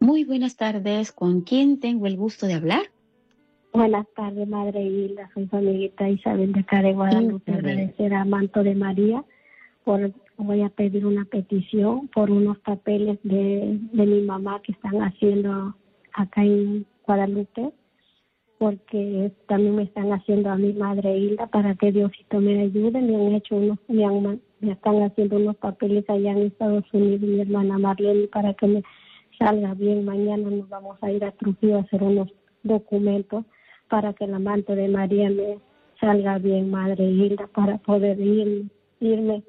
Muy buenas tardes. ¿Con quién tengo el gusto de hablar? Buenas tardes, Madre Hilda. Soy su amiguita Isabel de acá de Guadalupe. Isabel. Agradecer a Manto de María voy a pedir una petición por unos papeles de mi mamá que están haciendo acá en Guadalupe, porque también me están haciendo a mi Madre Hilda para que Diosito me ayude. Me están haciendo unos papeles allá en Estados Unidos, mi hermana Marlene, para que me salga bien. Mañana nos vamos a ir a Trujillo a hacer unos documentos para que la Manto de María me salga bien, Madre Hilda, para poder irme.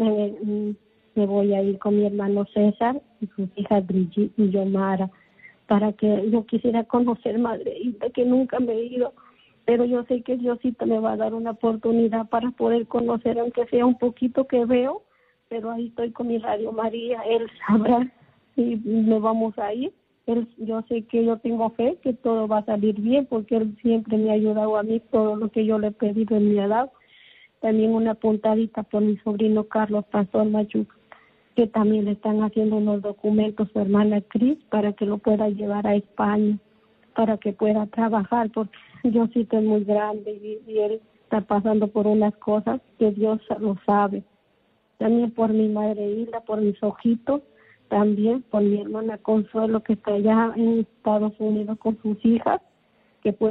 Me voy a ir con mi hermano César y sus hijas Brigitte y Yomara, para que yo quisiera conocer, Madre Hilda, que nunca me he ido, pero yo sé que Diosito me va a dar una oportunidad para poder conocer, aunque sea un poquito que veo, pero ahí estoy con mi Radio María, Él sabrá si me vamos a ir. Yo sé que yo tengo fe que todo va a salir bien, porque Él siempre me ha ayudado a mí, todo lo que yo le he pedido Él me ha dado. También una puntadita por mi sobrino Carlos Pastor Machuca, que también le están haciendo unos documentos su hermana Cris para que lo pueda llevar a España, para que pueda trabajar, porque Diosito es muy grande y él está pasando por unas cosas que Dios lo sabe. También por mi Madre Hilda, por mis ojitos, también por mi hermana Consuelo, que está allá en Estados Unidos con sus hijas, que fue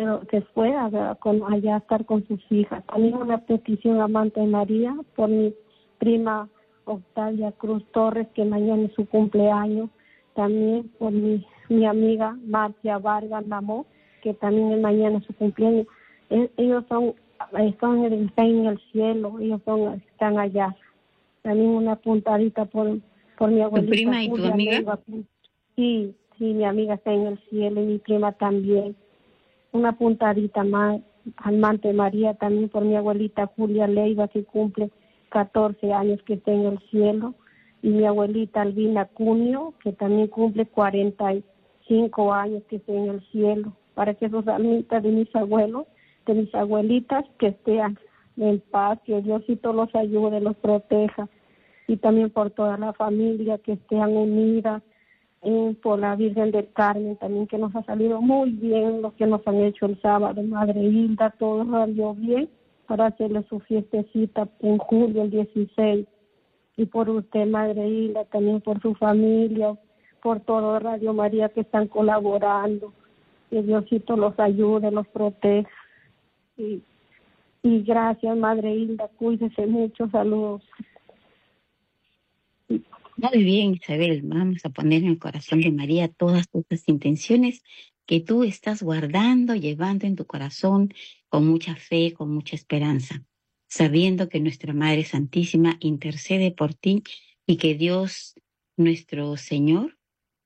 allá a estar con sus hijas. También una petición a Manto de María por mi prima Octavia Cruz Torres, que mañana es su cumpleaños. También por mi amiga Marcia Vargas Mamó, que también es mañana su cumpleaños. Ellos están en el cielo, están allá. También una puntadita por mi ¿Tu abuelita prima y tu Julia amiga? Leiva. Sí, mi amiga está en el cielo y mi prima también. Una puntadita más al Manto de María también por mi abuelita Julia Leiva, que cumple 14 años, que está en el cielo, y mi abuelita Albina Cunio, que también cumple 45 años, que está en el cielo, para que esos almitas de mis abuelos, de mis abuelitas, que estén en paz, que Diosito los ayude, los proteja, y también por toda la familia, que estén unidas, por la Virgen del Carmen también, que nos ha salido muy bien lo que nos han hecho el sábado, Madre Hilda, todo salió bien para hacerle su fiestecita en julio, el 16. Y por usted, Madre Hilda, también por su familia, por todo Radio María que están colaborando, que Diosito los ayude, los proteja. Y gracias, Madre Hilda, cuídese mucho, saludos. Muy bien, Isabel. Vamos a poner en el corazón de María todas estas intenciones que tú estás guardando, llevando en tu corazón con mucha fe, con mucha esperanza, sabiendo que nuestra Madre Santísima intercede por ti y que Dios, nuestro Señor,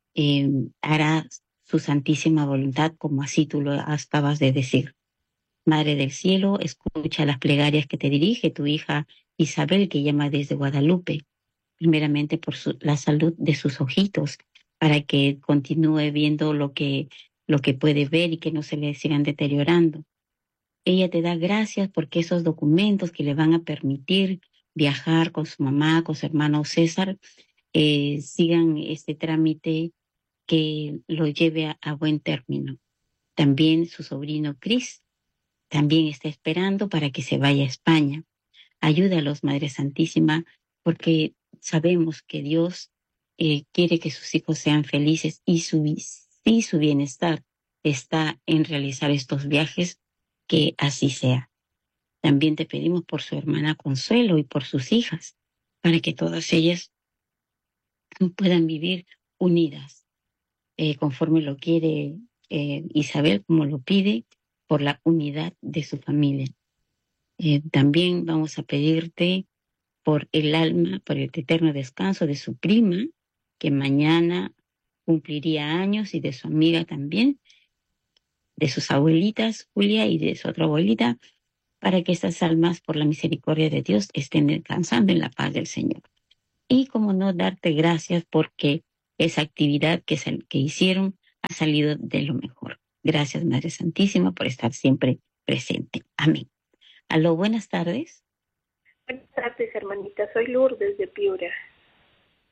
hará su santísima voluntad, como así tú lo acabas de decir. Madre del Cielo, escucha las plegarias que te dirige tu hija Isabel, que llama desde Guadalupe, primeramente por la salud de sus ojitos, para que continúe viendo lo que puede ver y que no se le sigan deteriorando. Ella te da gracias porque esos documentos que le van a permitir viajar con su mamá, con su hermano César, sigan este trámite que lo lleve a buen término. También su sobrino Cris también está esperando para que se vaya a España. Ayúdalos, Madre Santísima, porque sabemos que Dios quiere que sus hijos sean felices y su bienestar está en realizar estos viajes, que así sea. También te pedimos por su hermana Consuelo y por sus hijas, para que todas ellas puedan vivir unidas, conforme lo quiere Isabel, como lo pide, por la unidad de su familia. También vamos a pedirte por el alma, por el eterno descanso de su prima, que mañana cumpliría años, y de su amiga también, de sus abuelitas, Julia, y de su otra abuelita, para que estas almas, por la misericordia de Dios, estén descansando en la paz del Señor. Y como no, darte gracias porque esa actividad que hicieron ha salido de lo mejor. Gracias, Madre Santísima, por estar siempre presente. Amén. Aló, buenas tardes. Buenas tardes, hermanita. Soy Lourdes de Piura.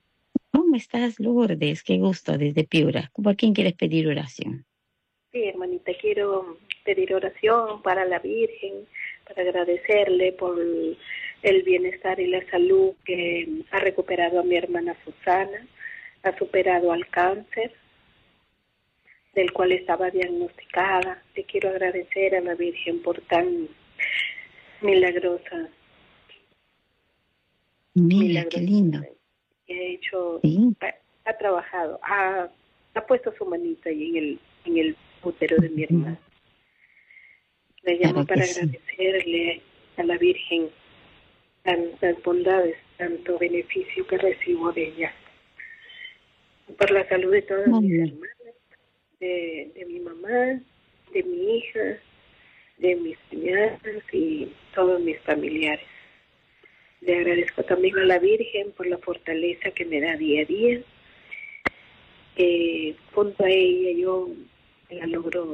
¿Cómo estás, Lourdes? Qué gusto desde Piura. ¿Por quién quieres pedir oración? Sí, hermanita, quiero pedir oración para la Virgen, para agradecerle por el bienestar y la salud que ha recuperado a mi hermana Susana, ha superado al cáncer, del cual estaba diagnosticada. Le quiero agradecer a la Virgen por tan milagrosa, Mira, qué milagrosa lindo. que ha hecho, Sí. ha trabajado, ha puesto su manita ahí en el útero de mi hermana. Le llamo Claro que para sí. agradecerle a la Virgen tantas bondades, tanto beneficio que recibo de ella. Por la salud de todas Muy mis bien. hermanas, de mi mamá, de mi hija, de mis cuñadas y todos mis familiares. Le agradezco también a la Virgen por la fortaleza que me da día a día. Junto a ella yo la logro,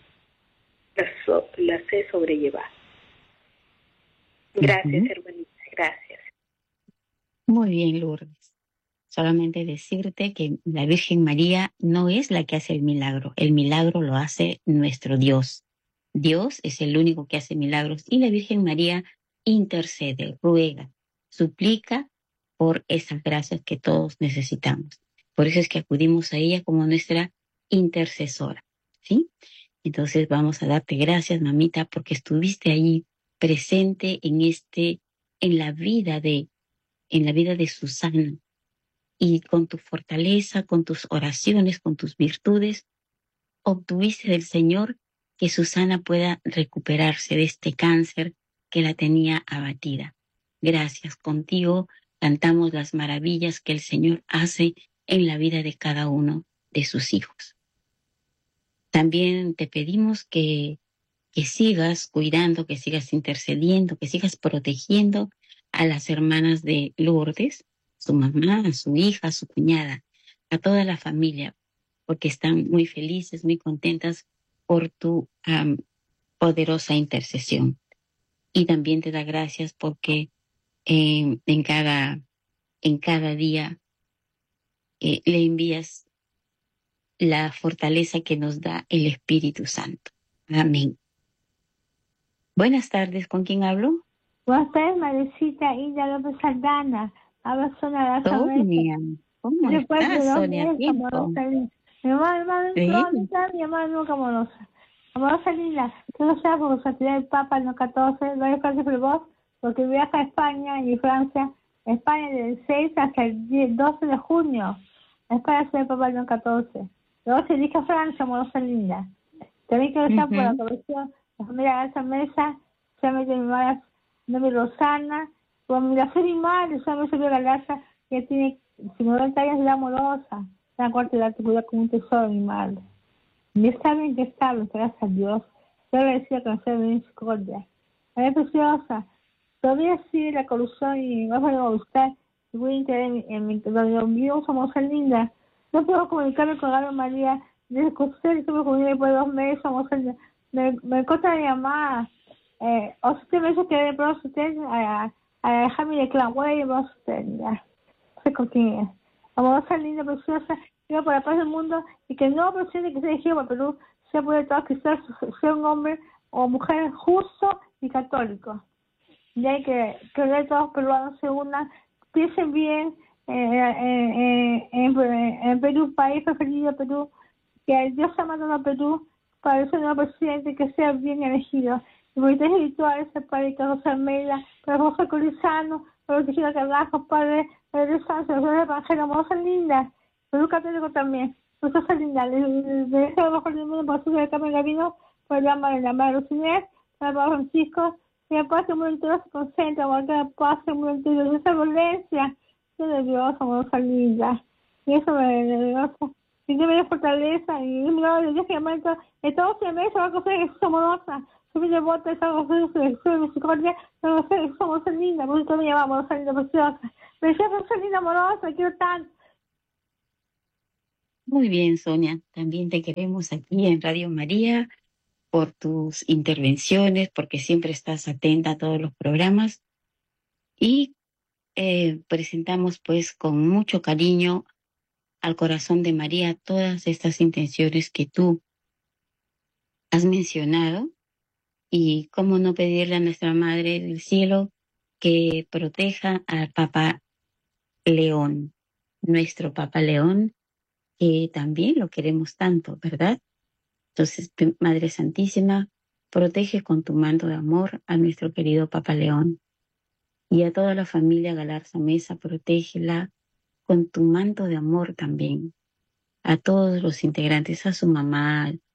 la sé sobrellevar. Gracias, Ujú. hermanita, gracias. Muy bien, Lourdes. Solamente decirte que la Virgen María no es la que hace el milagro lo hace nuestro Dios. Dios es el único que hace milagros y la Virgen María intercede, ruega, suplica por esas gracias que todos necesitamos. Por eso es que acudimos a ella como nuestra intercesora, ¿sí? Entonces vamos a darte gracias, mamita, porque estuviste ahí presente en en la vida de Susana y con tu fortaleza, con tus oraciones, con tus virtudes, obtuviste del Señor que Susana pueda recuperarse de este cáncer que la tenía abatida. Gracias. Contigo cantamos las maravillas que el Señor hace en la vida de cada uno de sus hijos. También te pedimos que sigas cuidando, que sigas intercediendo, que sigas protegiendo a las hermanas de Lourdes, su mamá, su hija, su cuñada, a toda la familia, porque están muy felices, muy contentas por tu poderosa intercesión. Y también te da gracias porque eh, en cada, en cada día le envías la fortaleza que nos da el Espíritu Santo. Amén. Buenas tardes, ¿con quién hablo? Buenas tardes, Marecita Hilda López Saldana. Habla Sonia de Mesa. Sonia, ¿cómo Después de estás, 2 meses, Sonia? Tiempo. amorosa linda. Mi hermano Sí. incógnita, mi hermano nunca amorosa. Amorosa linda. Tú lo sabes porque santidad del Papa en los 14, varios casos por vos, porque viaja a España y Francia. España del 6 hasta el 12 de junio. España se el Papa en los 14. Luego se elige a Francia, amorosa linda. También quiero estar por la Ujú. colección, la familia Garza Mesa, solamente mi madre, nombre Rosana, con la fe de mi madre, solamente se ve Galarza, que tiene 90 años de edad amorosa, la cuarta edad te cuida como un tesoro mi madre. Y está bien que está, gracias a Dios. Yo agradecida con ser de misericordia. Es preciosa. Todavía sigue la corrupción y me va a gustar. Y voy a entrar donde vivimos, somos linda. No puedo comunicarme con Ave María. Desde que usted estuve conmigo después de 2 meses, somos linda. Me corta la llamada. O usted me dice que de pronto usted a dejarme de Claway, vos usted, ya. No sé con quién es. Amorosa, linda, preciosa, viva por la paz del mundo y que el nuevo presidente que se eligió para Perú sea por todos que sea un hombre o mujer justo y católico. Y hay que todos peruanos se unan, piensen bien en Perú, país preferido Perú, que Dios ha mandado a Perú para ese nuevo presidente que sea bien elegido. Y por espirituales, Padre Carlos Almeida, para José Corizano, para Cristina Carrasco, Padre de Santos, el Evangelio, hermosa linda, Perú católico también, hermosa linda, le deseo lo mejor del mundo para su de Carmen Gavino, para la Madre Lucinés, para Pablo Francisco, que la paz del mundo entero se concentra, porque la paz del mundo entero, esa violencia, de Dios, hermosa linda, y eso me goza. Y me da fortaleza, y un milagro de Dios que me de todos los meses va a coger Jesús amorosa. Soy mi devota, esa cosa de misericordia, pero no sé, somos linda, por eso me llamamos linda preciosa. Me decía, soy linda amorosa, quiero tanto. Muy bien, Sonia. También te queremos aquí en Radio María por tus intervenciones, porque siempre estás atenta a todos los programas y presentamos pues con mucho cariño al corazón de María todas estas intenciones que tú has mencionado y cómo no pedirle a nuestra Madre del Cielo que proteja al Papa León, nuestro Papa León, que también lo queremos tanto, ¿verdad? Entonces, Madre Santísima, protege con tu manto de amor a nuestro querido Papa León y a toda la familia Galarza Mesa, protégela con tu manto de amor también, a todos los integrantes, a su mamá,